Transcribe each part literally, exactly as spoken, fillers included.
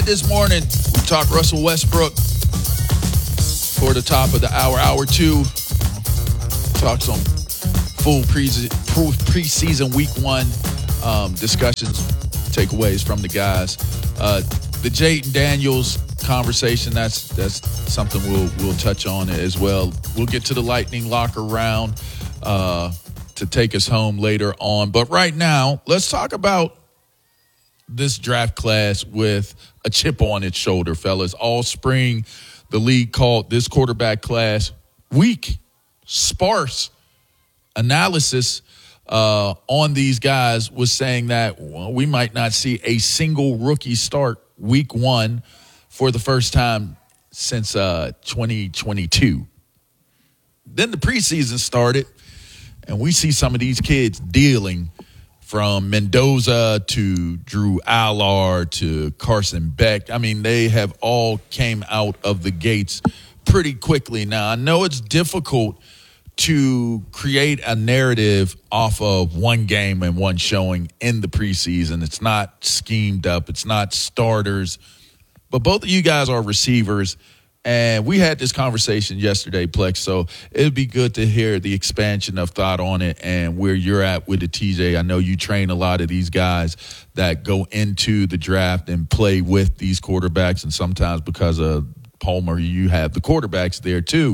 This morning, we talk Russell Westbrook for the top of the hour, hour two. Talk some full pre- preseason week one um, discussions, takeaways from the guys. Uh, the Jaden Daniels conversation, that's that's something we'll we'll touch on as well. We'll get to the Lightning Locker round uh, to take us home later on. But right now, let's talk about this draft class with a chip on its shoulder, fellas. All spring, the league called this quarterback class weak, sparse. Analysis uh, on these guys was saying that well, we might not see a single rookie start week one for the first time since uh, twenty twenty-two. Then the preseason started, and we see some of these kids dealing, from Mendoza to Drew Allard to Carson Beck. I mean, they have all came out of the gates pretty quickly. Now, I know it's difficult to create a narrative off of one game and one showing in the preseason. It's not schemed up. It's not starters. But both of you guys are receivers, and we had this conversation yesterday, Plex, so it would be good to hear the expansion of thought on it and where you're at with it, T J. I know you train a lot of these guys that go into the draft and play with these quarterbacks, and sometimes because of Palmer, you have the quarterbacks there too.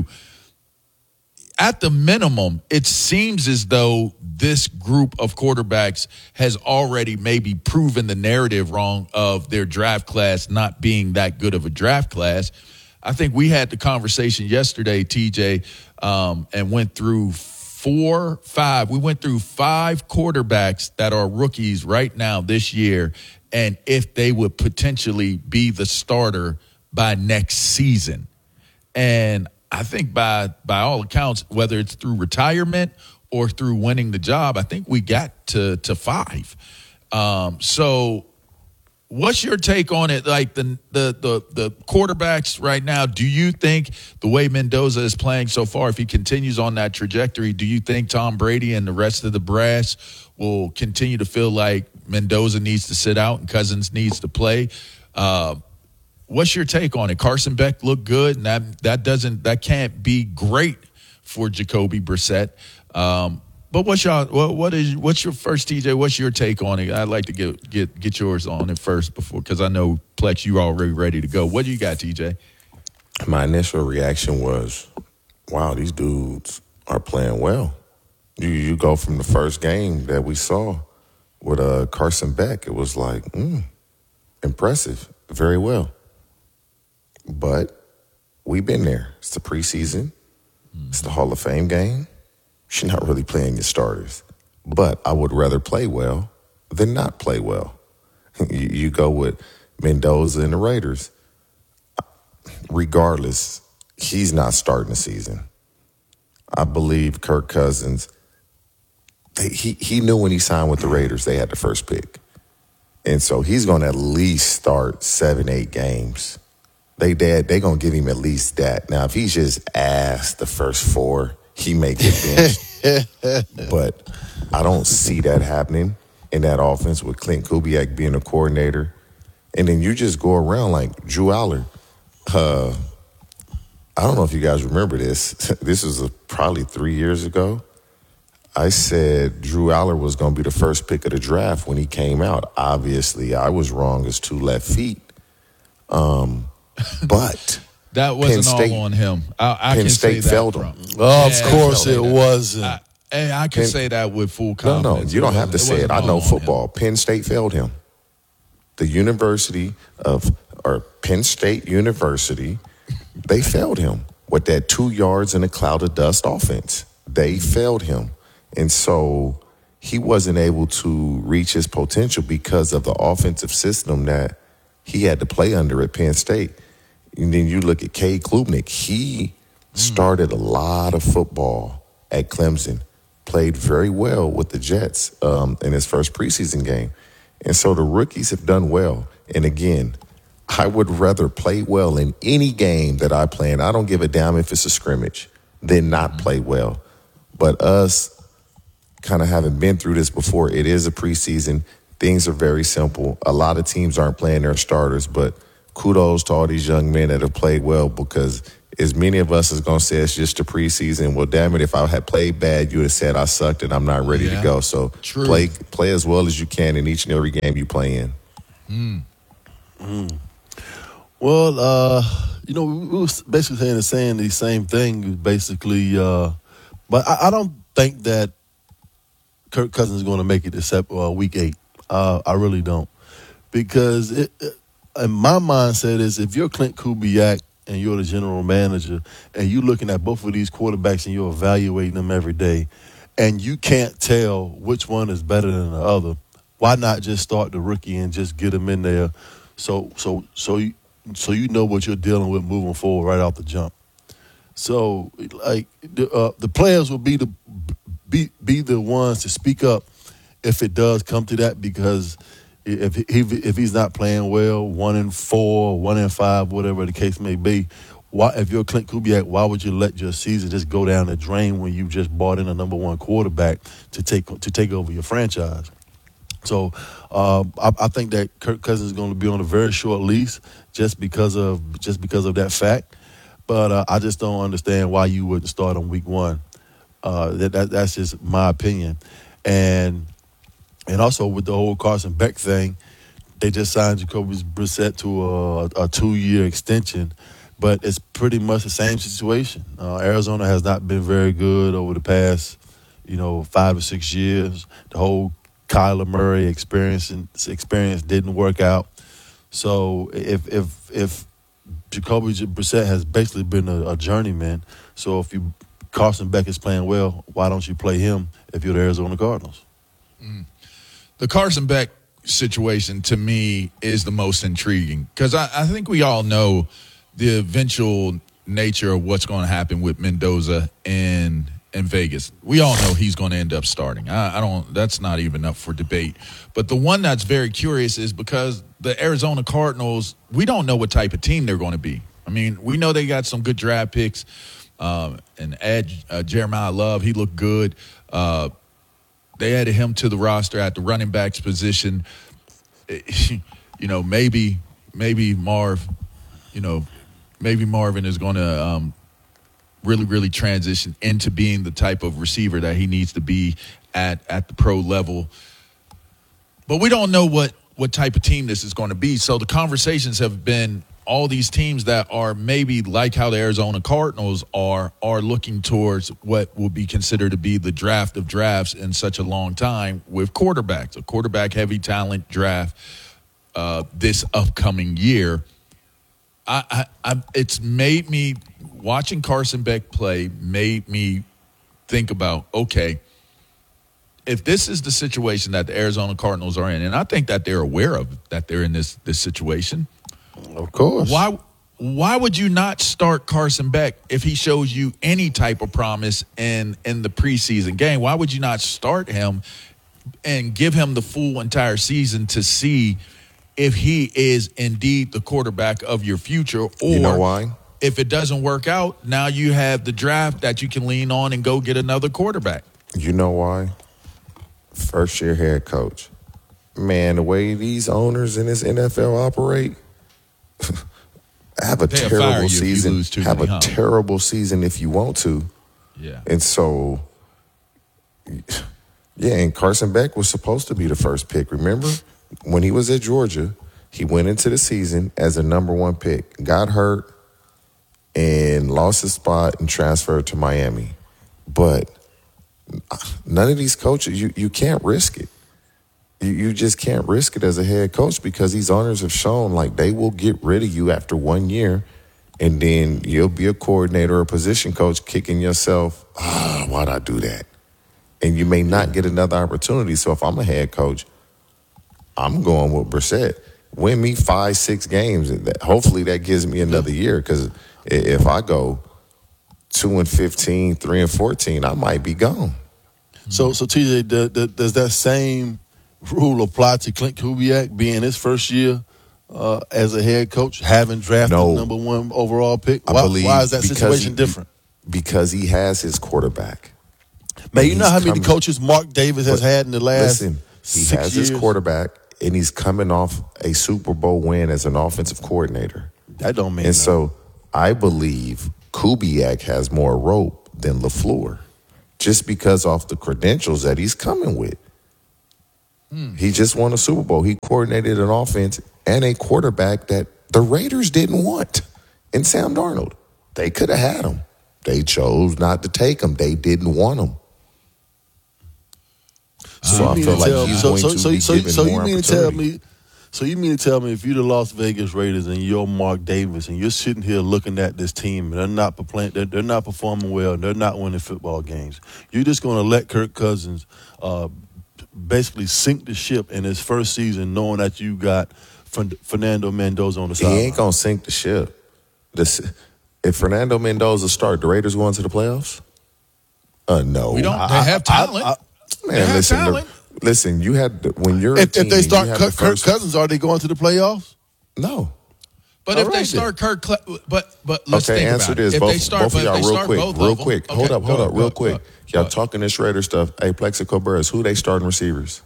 At the minimum, it seems as though this group of quarterbacks has already maybe proven the narrative wrong of their draft class not being that good of a draft class. I think we had the conversation yesterday, T J, um, and went through four, five. We went through five quarterbacks that are rookies right now this year, and if they would potentially be the starter by next season. And I think by by all accounts, whether it's through retirement or through winning the job, I think we got to to five. Um, so what's your take on it? Like the, the the the quarterbacks right now, do you think the way Mendoza is playing so far, if he continues on that trajectory, do you think Tom Brady and the rest of the brass will continue to feel like Mendoza needs to sit out and Cousins needs to play? Uh, What's your take on it? Carson Beck looked good, and that that doesn't that can't be great for Jacoby Brissett. Um, but what's y'all what, what is what's your first, T J? What's your take on it? I'd like to get get get yours on it first before, because I know Plex, you already ready to go. What do you got, T J? My initial reaction was, wow, these dudes are playing well. You you go from the first game that we saw with uh, Carson Beck, it was like, mm, impressive, very well. But we've been there. It's the preseason. It's the Hall of Fame game. You're not really playing your starters. But I would rather play well than not play well. you, you go with Mendoza and the Raiders. Regardless, he's not starting the season. I believe Kirk Cousins, they, he, he knew when he signed with the Raiders they had the first pick. And so he's going to at least start seven, eight games. They dad, they gonna give him at least that. Now, if he's just ass the first four, he may get benched. But I don't see that happening in that offense with Clint Kubiak being a coordinator. And then you just go around like Drew Allard. Uh, I don't know if you guys remember this. This was a, probably three years ago. I said Drew Allard was going to be the first pick of the draft when he came out. Obviously, I was wrong as two left feet. Um, but that wasn't State, all on him. I, I Penn can State say failed that him. Oh, yeah, of course it that. wasn't. I, hey, I can Penn, say that with full confidence. No, no, you don't have to it say it. I know football. Him. Penn State failed him. The University of, or Penn State University, they failed him with that two yards in a cloud of dust offense. They failed him. And so he wasn't able to reach his potential because of the offensive system that he had to play under at Penn State. And then you look at Cade Klubnik. He started a lot of football at Clemson, played very well with the Jets um, in his first preseason game. And so the rookies have done well. And again, I would rather play well in any game that I play in. I don't give a damn if it's a scrimmage, than not play well. But us kind of having been through this before, it is a preseason. Things are very simple. A lot of teams aren't playing their starters, but kudos to all these young men that have played well, because as many of us is going to say it's just a preseason. Well, damn it, if I had played bad, you would have said I sucked and I'm not ready yeah. to go. So True. play play as well as you can in each and every game you play in. Mm. Mm. Well, uh, you know, we were basically saying the saying the same thing, basically. Uh, but I, I don't think that Kirk Cousins is going to make it except uh, week eight. Uh, I really don't, because it, it, in my mindset is if you're Clint Kubiak and you're the general manager and you're looking at both of these quarterbacks and you're evaluating them every day, and you can't tell which one is better than the other, why not just start the rookie and just get him in there, so so so you. So you know what you're dealing with moving forward right off the jump. So, like the, uh, the players will be the be be the ones to speak up if it does come to that. Because if he, if he's not playing well, one in four, one in five, whatever the case may be, why if you're Clint Kubiak, why would you let your season just go down the drain when you just brought in a number one quarterback to take to take over your franchise? So uh, I, I think that Kirk Cousins is going to be on a very short lease just because of just because of that fact. But uh, I just don't understand why you wouldn't start on week one. Uh, that, that that's just my opinion. And and also with the whole Carson Beck thing, they just signed Jacoby Brissett to a, a two-year extension. But it's pretty much the same situation. Uh, Arizona has not been very good over the past, you know, five or six years. The whole Kyler Murray experience experience didn't work out. So if if if Jacoby Brissett has basically been a, a journeyman, so if you Carson Beck is playing well, why don't you play him if you're the Arizona Cardinals? Mm. The Carson Beck situation to me is the most intriguing because I, I think we all know the eventual nature of what's going to happen with Mendoza and. in Vegas. We all know he's going to end up starting. I, I don't, that's not even up for debate. But the one that's very curious is because the Arizona Cardinals, we don't know what type of team they're going to be. I mean, we know they got some good draft picks. Um, and add uh, Jeremiah Love, he looked good. Uh, they added him to the roster at the running backs position. You know, maybe, maybe Marv, you know, maybe Marvin is going to, um, really, really transition into being the type of receiver that he needs to be at, at the pro level. But we don't know what, what type of team this is going to be. So the conversations have been all these teams that are maybe like how the Arizona Cardinals are, are looking towards what will be considered to be the draft of drafts in such a long time with quarterbacks, a quarterback-heavy talent draft uh, this upcoming year. I, I, I, it's made me – watching Carson Beck play made me think about, okay, if this is the situation that the Arizona Cardinals are in, and I think that they're aware of that they're in this this situation. Of course. Why why would you not start Carson Beck if he shows you any type of promise in, in the preseason game? Why would you not start him and give him the full entire season to see if he is indeed the quarterback of your future? Or you know why? If it doesn't work out, now you have the draft that you can lean on and go get another quarterback. You know why? First year head coach. Man, the way these owners in this N F L operate, have a They'll terrible season. Have many, a huh? terrible season if you want to. Yeah. And so, yeah, and Carson Beck was supposed to be the first pick. Remember? When he was at Georgia, he went into the season as a number one pick, got hurt, and lost his spot and transferred to Miami. But none of these coaches, you, you can't risk it. You, you just can't risk it as a head coach because these owners have shown like they will get rid of you after one year and then you'll be a coordinator or a position coach kicking yourself, ah, why'd I do that? And you may not get another opportunity. So if I'm a head coach, I'm going with Brissett. Win me five, six games. Hopefully that gives me another year because if I go two and fifteen, three and fourteen, I might be gone. So, so T J, does, does that same rule apply to Clint Kubiak being his first year uh, as a head coach, having drafted no. the number one overall pick? I Why, believe why is that situation he, different? Because he has his quarterback. Man, you know how many coming, coaches Mark Davis has had in the last listen, he six has years? his quarterback. and he's coming off a Super Bowl win as an offensive coordinator. That don't mean And nothing. so I believe Kubiak has more rope than LaFleur, just because off the credentials that he's coming with. Hmm. He just won a Super Bowl. He coordinated an offense and a quarterback that the Raiders didn't want in Sam Darnold. They could have had him. They chose not to take him. They didn't want him. So you I mean feel to like tell- he's so, going so, to so, be so, given so more you mean to tell opportunity. me? So you mean to tell me if you're the Las Vegas Raiders and you're Mark Davis and you're sitting here looking at this team and they're not playing, they're, they're not performing well, they're not winning football games, you're just going to let Kirk Cousins uh, basically sink the ship in his first season, knowing that you got Fernando Mendoza on the He side? ain't going to sink the ship. This, if Fernando Mendoza start, the Raiders going to the playoffs? Uh, no. We don't. They I- have I- talent. I- Man, They have listen, the- talent. listen. You had the, when you're a If, team if they and start you have Kirk, the Kirk first, Cousins, are they going to the playoffs? no. But All if they right, start Kirk, Cle- but but let's Okay, think answer about it. this. If Both, they start, both but of if y'all, they real start quick, both real of them- quick. Hold okay, up, go hold ahead, up, real go- quick. go- Y'all go- talking this Raider stuff. Hey, Plexico Burris, who they starting receivers?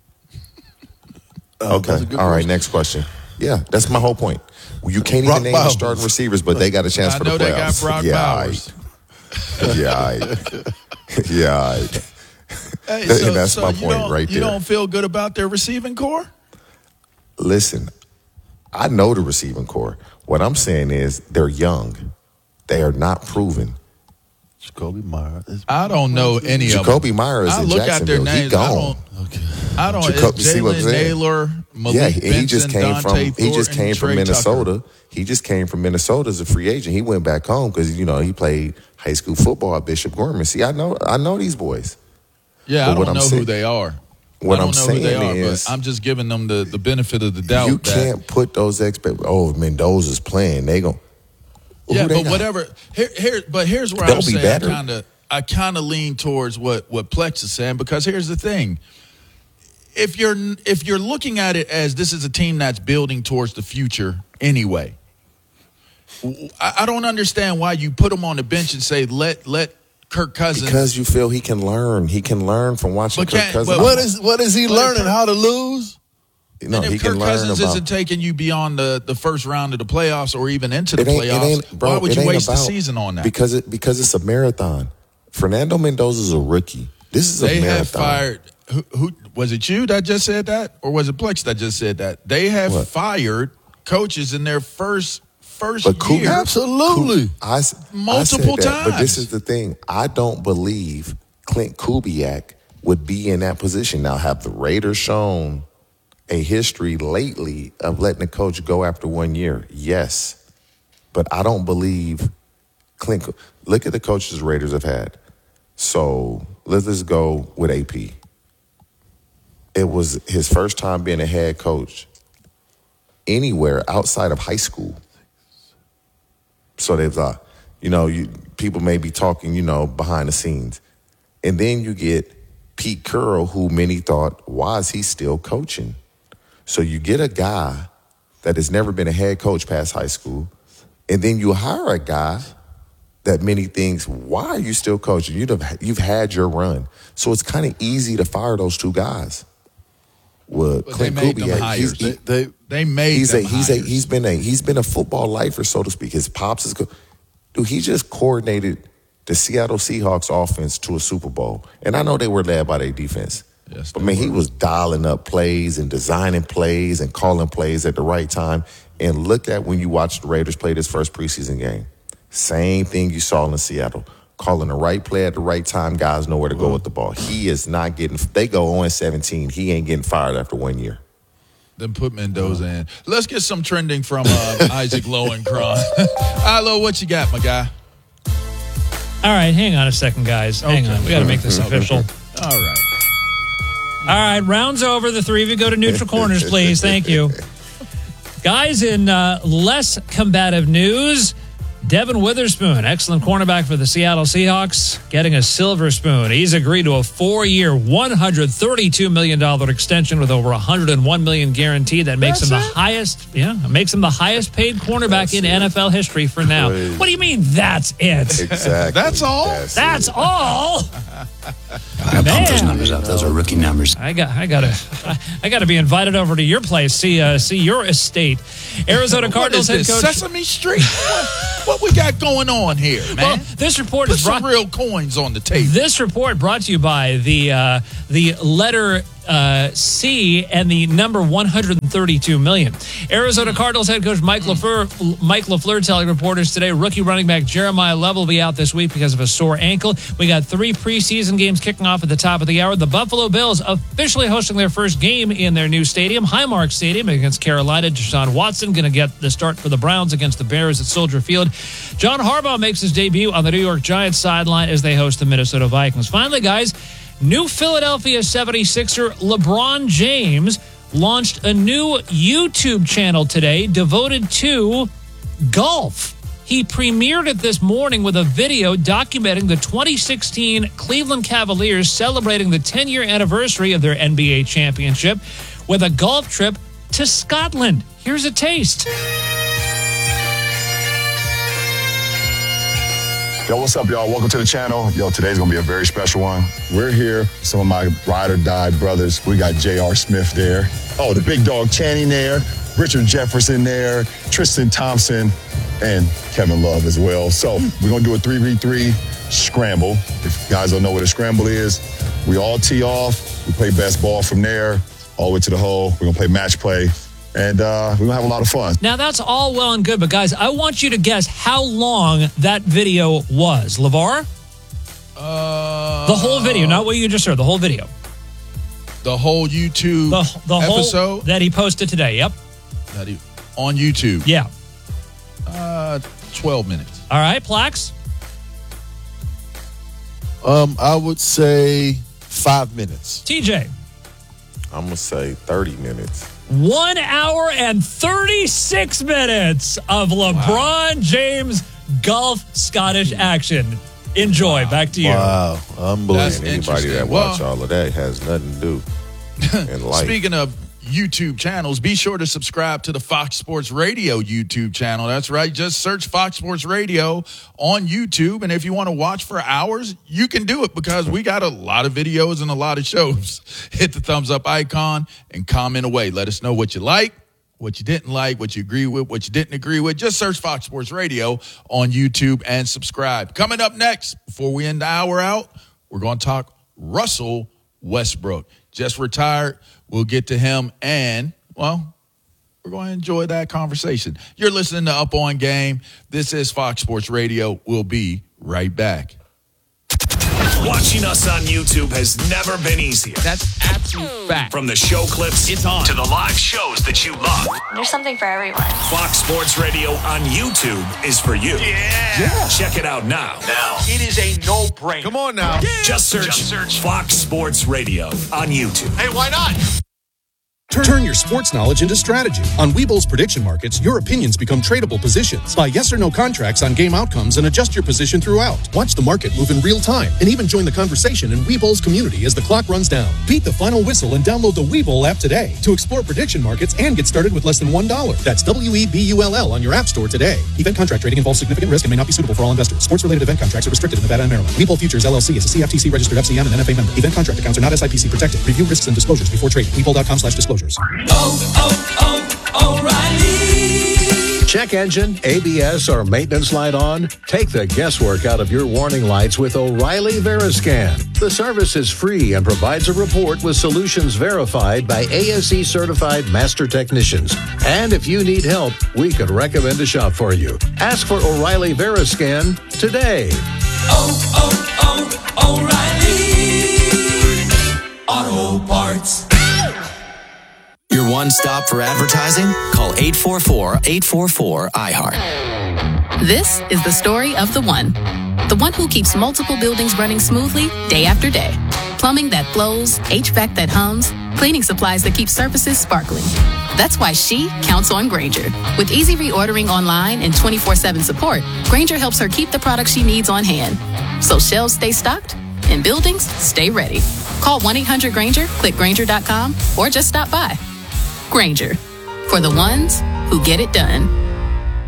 Uh, Okay, that's a good all right. question. Next question. Yeah, that's my whole point. You can't Brock even name the Bowers. starting receivers, but they got a chance I for know the they got playoffs. Brock yeah, Bowers. all right. yeah, all right. yeah, all right. Hey, And so, that's so my you point don't, right You there. don't feel good about their receiving core? Listen, I know the receiving core. What I'm saying is they're young. They are not proven. Jacoby Myers. I don't know any of them. Jacoby Myers I in look at their Jacksonville. He names. I gone. don't. Okay. I don't. Jacoby- It's see what I'm Jalen saying? Naylor, Malik Yeah, and Benson, he just came Dante from he just Thornton, came from Trey Minnesota. Tucker. He just came from Minnesota as a free agent. He went back home because you know he played high school football at Bishop Gorman. See, I know I know these boys. Yeah, But I what don't I'm know saying- who they are. What I don't I'm know who they saying are, is- but I'm just giving them the, the benefit of the doubt. You that, can't put those expect. Oh, Mendoza's playing. They gon' Yeah, who they but got? whatever. Here, here, but here's where They'll I'm be saying better. I kind of, I kind of lean towards what what Plex is saying, because here's the thing: if you're if you're looking at it as this is a team that's building towards the future anyway, I, I don't understand why you put them on the bench and say let let Kirk Cousins. Because you feel he can learn. He can learn from watching But Kirk can't- Cousins. but What is what is he But learning? if- How to lose? no, and if he Kirk can learn Cousins about. isn't taking you beyond the, the first round of the playoffs or even into the It ain't, it playoffs, ain't, bro, why would it you ain't waste about, the season on that? Because it because it's a marathon. Fernando Mendoza's a rookie. This is a They marathon. have fired. Who, who was it? You that just said that, or was it Plex that just said that? They have What? fired coaches in their first first But Coop- year. Absolutely. I, s- Multiple I said that, But this times. is the thing. I don't believe Clint Kubiak would be in that position. Now, have the Raiders shown a history lately of letting the coach go after one year? Yes. But I don't believe Clint. Look at the coaches the Raiders have had. So let's just go with A P. It was his first time being a head coach anywhere outside of high school. So there's a, you know, you, people may be talking, you know, behind the scenes. And then you get Pete Carroll, who many thought, why is he still coaching? So you get a guy that has never been a head coach past high school, and then you hire a guy that many thinks, why are you still coaching? You'd have, you've had your run. So it's kind of easy to fire those two guys. Well, But Clint they made them Kubiak, hires. he's, he- They, they They made he's a them he's a hires. he's been a he's been a football lifer, so to speak. His pops is good. Dude, he just coordinated the Seattle Seahawks offense to a Super Bowl. And I know they were led by their defense. Yes, but they man, he were. was dialing up plays and designing plays and calling plays at the right time. And look at when you watch the Raiders play this first preseason game. Same thing you saw in Seattle. Calling the right play at the right time, guys know where to go with the ball. He is not getting they go oh and seventeen. He ain't getting fired after one year. Then put Mendoza in. Let's get some trending from uh, Isaac Lowenkron. Ilo, what you got, my guy? All right, hang on a second, guys. Hang Okay. on. We got to make this official. All right. All right, round's over. The three of you go to neutral corners, please. Thank you. Guys, in uh, less combative news, Devin Witherspoon, excellent cornerback for the Seattle Seahawks, getting a silver spoon. He's agreed to a four-year, one hundred thirty-two million dollars extension with over one hundred one million dollars guaranteed. That makes That's him the it? highest, yeah, makes him the highest paid cornerback in N F L history for now. What do you mean that's it? Exactly. That's all? That's all. I pumped Man. those numbers up. Those are rookie numbers. I got, I gotta, I gotta be invited over to your place. See, uh, see your estate. Arizona Cardinals what head is this, coach. Sesame Street? what, what we got going on here, man? Well, this report Put is some brought. real coins on the table. This report brought to you by the uh, the letter uh, C and the number one hundred thirty-two million. Arizona Cardinals head coach Mike LaFleur, Mike LaFleur telling reporters today, rookie running back Jeremiah Love will be out this week because of a sore ankle. We got three preseason games kicking off at the top of the hour. The Buffalo Bills officially hosting their first game in their new stadium, Highmark Stadium, against Carolina. Deshaun Watson going to get the start for the Browns against the Bears at Soldier Field. John Harbaugh makes his debut on the New York Giants sideline as they host the Minnesota Vikings. Finally, guys, new Philadelphia seventy-sixer LeBron James launched a new YouTube channel today devoted to golf. He premiered it this morning with a video documenting the twenty sixteen Cleveland Cavaliers celebrating the ten-year anniversary of their N B A championship with a golf trip to Scotland. Here's a taste. Yo, what's up, y'all? Welcome to the channel. Yo, today's gonna be a very special one. We're here, some of my ride or die brothers. We got J R. Smith there. Oh, the big dog Channing there. Richard Jefferson there. Tristan Thompson, and Kevin Love as well. So we're gonna do a three v three scramble. If you guys don't know what a scramble is, we all tee off. We play best ball from there, all the way to the hole. We're gonna play match play. And uh, we're going to have a lot of fun. Now, that's all well and good, but guys, I want you to guess how long that video was. LeVar? Uh, the whole video, not what you just heard, the whole video. The whole YouTube The, the whole episode that he posted today, yep. that he, on YouTube. Yeah. Uh, twelve minutes. All right, Plax? Um, I would say five minutes. T J? I'm going to say thirty minutes. One hour and thirty-six minutes of LeBron wow. James golf Scottish action. Enjoy. Wow. Back to you. Wow. Unbelievable. Anybody that watch well, all of that has nothing to do in life. Speaking of YouTube channels, be sure to subscribe to the Fox Sports Radio YouTube channel. That's right. Just search Fox Sports Radio on YouTube. And if you want to watch for hours, you can do it because we got a lot of videos and a lot of shows. Hit the thumbs up icon and comment away. Let us know what you like, what you didn't like, what you agree with, what you didn't agree with. Just search Fox Sports Radio on YouTube and subscribe. Coming up next, before we end the hour out, we're going to talk Russell Westbrook. Just retired. We'll get to him, and, well, we're going to enjoy that conversation. You're listening to Up On Game. This is Fox Sports Radio. We'll be right back. Watching us on YouTube has never been easier. That's absolute fact. From the show clips it's on. to the live shows that you love. There's something for everyone. Fox Sports Radio on YouTube is for you. Yeah. yeah. Check it out now. Now. It is a no-brainer. Come on now. Yeah. Just search, Just search Fox Sports Radio on YouTube. Hey, why not? Turn your sports knowledge into strategy. On Webull's prediction markets, your opinions become tradable positions. Buy yes or no contracts on game outcomes and adjust your position throughout. Watch the market move in real time and even join the conversation in Webull's community as the clock runs down. Beat the final whistle and download the Webull app today to explore prediction markets and get started with less than one dollar. That's W E B U L L on your app store today. Event contract trading involves significant risk and may not be suitable for all investors. Sports-related event contracts are restricted in Nevada and Maryland. Webull Futures L L C is a C F T C-registered F C M and N F A member. Event contract accounts are not S I P C protected. Review risks and disclosures before trading. Webull.com slash disclosures. Oh, oh, O'Reilly. Check engine, A B S, or maintenance light on? Take the guesswork out of your warning lights with O'Reilly Veriscan. The service is free and provides a report with solutions verified by A S E certified master technicians. And if you need help, we could recommend a shop for you. Ask for O'Reilly Veriscan today. Oh, oh, oh, O'Reilly Auto Parts. Your one stop for advertising? Call eight four four, eight four four, I heart. This is the story of the one. The one who keeps multiple buildings running smoothly day after day. Plumbing that flows, H V A C that hums, cleaning supplies that keep surfaces sparkling. That's why she counts on Grainger. With easy reordering online and twenty-four seven support, Grainger helps her keep the products she needs on hand. So shelves stay stocked and buildings stay ready. Call one eight hundred Grainger, click Grainger dot com, or just stop by. Grainger, for the ones who get it done.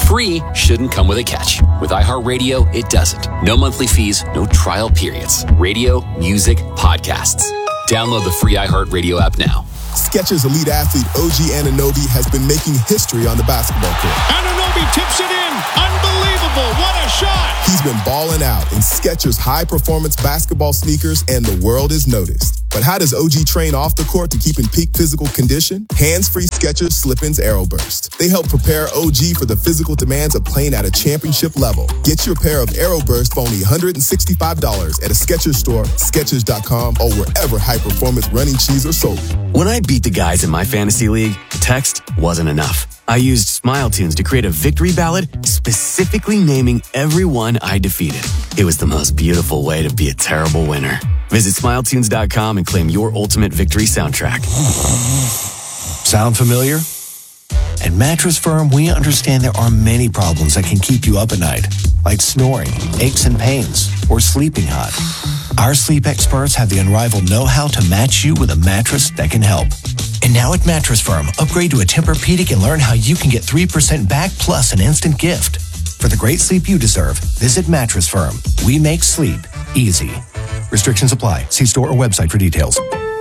Free shouldn't come with a catch. With iHeartRadio, it doesn't. No monthly fees, no trial periods. Radio, music, podcasts. Download the free iHeartRadio app now. Skechers elite athlete O G Anunoby has been making history on the basketball court. Anunoby tips it in. Unbelievable. What a shot. He's been balling out in Skechers high-performance basketball sneakers, and the world is noticed. But how does O G train off the court to keep in peak physical condition? Hands-free Skechers Slip-ins AeroBurst. They help prepare O G for the physical demands of playing at a championship level. Get your pair of AeroBurst for only one hundred sixty-five dollars at a Skechers store, Skechers dot com, or wherever high-performance running shoes are sold. When I beat the guys in my fantasy league, text wasn't enough. I used Smile Tunes to create a victory ballad specifically naming everyone I defeated. It was the most beautiful way to be a terrible winner. Visit smile tunes dot com and claim your ultimate victory soundtrack. Sound familiar? At Mattress Firm, we understand there are many problems that can keep you up at night, like snoring, aches and pains, or sleeping hot. Our sleep experts have the unrivaled know-how to match you with a mattress that can help. And now at Mattress Firm, upgrade to a Tempur-Pedic and learn how you can get three percent back plus an instant gift. For the great sleep you deserve, visit Mattress Firm. We make sleep easy. Restrictions apply. See store or website for details.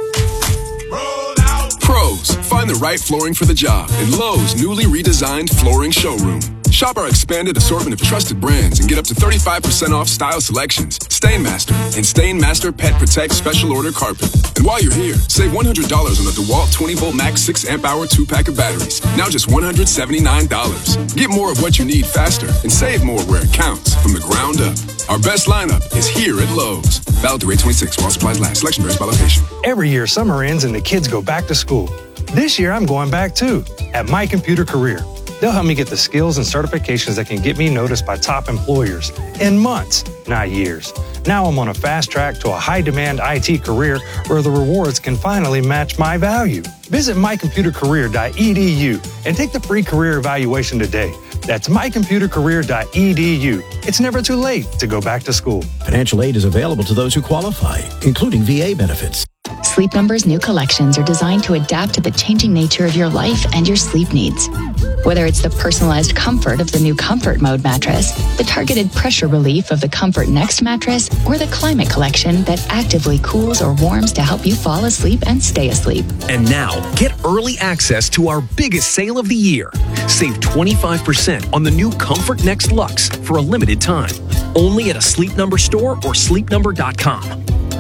Pros, find the right flooring for the job in Lowe's newly redesigned flooring showroom. Shop our expanded assortment of trusted brands and get up to thirty-five percent off style selections, Stainmaster, and Stainmaster Pet Protect Special Order Carpet. And while you're here, save one hundred dollars on the DeWalt twenty volt Max six amp hour two pack of batteries. Now just one hundred seventy-nine dollars. Get more of what you need faster and save more where it counts from the ground up. Our best lineup is here at Lowe's. Valid through eight twenty-six while supplies last. Selection varies by location. Every year, summer ends and the kids go back to school. This year, I'm going back too, at My Computer Career. They'll help me get the skills and certifications that can get me noticed by top employers in months, not years. Now I'm on a fast track to a high-demand I T career where the rewards can finally match my value. Visit my computer career dot e d u and take the free career evaluation today. That's my computer career dot e d u. It's never too late to go back to school. Financial aid is available to those who qualify, including V A benefits. Sleep Number's new collections are designed to adapt to the changing nature of your life and your sleep needs. Whether it's the personalized comfort of the new Comfort Mode mattress, the targeted pressure relief of the Comfort Next mattress, or the Climate Collection that actively cools or warms to help you fall asleep and stay asleep. And now, get early access to our biggest sale of the year. Save twenty-five percent on the new Comfort Next Luxe for a limited time. Only at a Sleep Number store or sleep number dot com.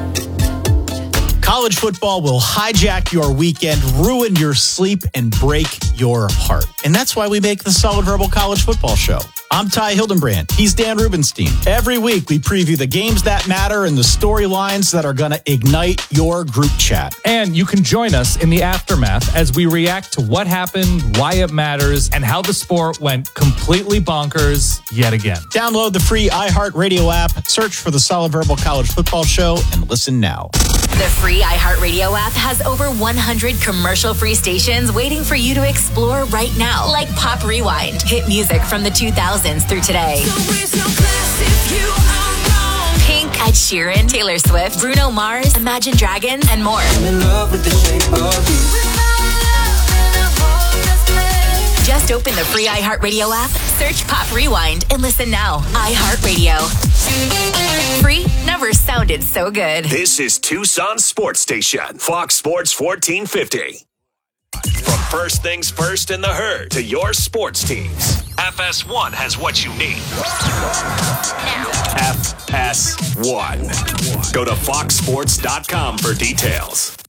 College football will hijack your weekend, ruin your sleep, and break your heart. And that's why we make the Solid Verbal College Football Show. I'm Ty Hildenbrand. He's Dan Rubenstein. Every week, we preview the games that matter and the storylines that are going to ignite your group chat. And you can join us in the aftermath as we react to what happened, why it matters, and how the sport went completely bonkers yet again. Download the free iHeartRadio app, search for the Solid Verbal College Football Show, and listen now. The free iHeartRadio app has over one hundred commercial-free stations waiting for you to explore right now, like Pop Rewind, hit music from the two thousands through today. Pink, Ed Sheeran, Taylor Swift, Bruno Mars, Imagine Dragons, and more. I'm in love with the shape of you. Just open the free iHeartRadio app, search Pop Rewind, and listen now. iHeartRadio. Free never sounded so good. This is Tucson Sports Station, Fox Sports fourteen fifty. From first things first in the herd to your sports teams, F S one has what you need. F S one. Go to fox sports dot com for details.